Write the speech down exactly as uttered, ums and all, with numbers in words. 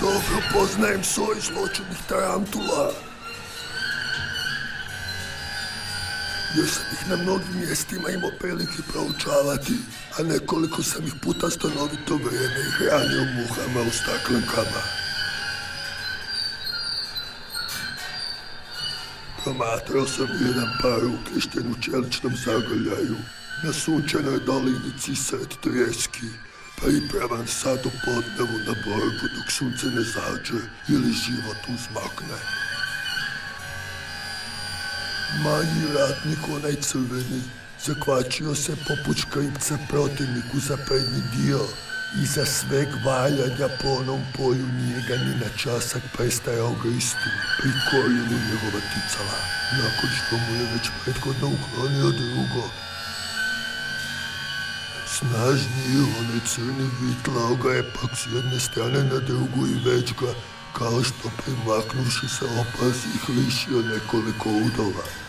Dobro poznajem soj zločudnih tarantula. Još sam ih na mnogim mjestima imao prilike proučavati, a nekoliko sam ih puta stanovito vrijeme i hranio muhama u staklenkama. Promatrao sam jedan par ukršten u čeličnom zagrljaju, na sunčanoj dolinici sred trjeski, pripravan sad u podnevu na borbu dok sunce ne zađe ili život uzmakne. Manji ratnik, onaj crveni, zakvačio se poput škripca protivniku za prednji dio i za sveg valjanja po onom polju nije ga ni na časak prestajao gristi pri korijenu njegova ticala, nakon što mu je već prethodno uklonio drugo. Snažniji onaj crni vitlao ga je pak s jedne strane na drugu i već ga, kao što primaknuši se opazi ih lišio nekoliko udova.